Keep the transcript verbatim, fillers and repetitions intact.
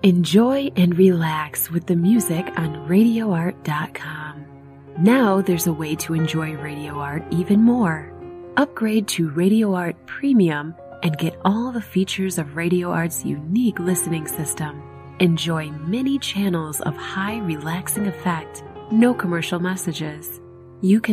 Enjoy and relax with the music on radio art dot com. Now there's a way to enjoy Radio Art even more. Upgrade to Radio Art Premium and get all the features of Radio Art's unique listening system. Enjoy many channels of high relaxing effect, no commercial messages. You can